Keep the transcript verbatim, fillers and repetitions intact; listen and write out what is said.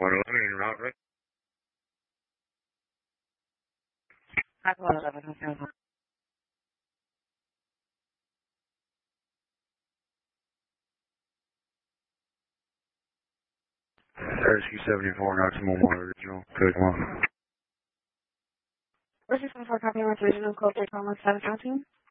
one eleven in route, right? At one eleven, okay. Rescue seventy-four, not to Memorial Original. Code one. Rescue seventy-four, copy on original code three one seven seventeen.